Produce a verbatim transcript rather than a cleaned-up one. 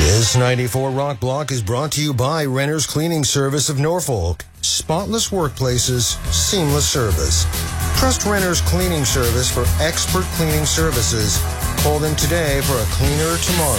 This ninety-four Rock Block is brought to you by Renter's Cleaning Service of Norfolk. Spotless workplaces, seamless service. Trust Renter's Cleaning Service for expert cleaning services. Call them today for a cleaner tomorrow.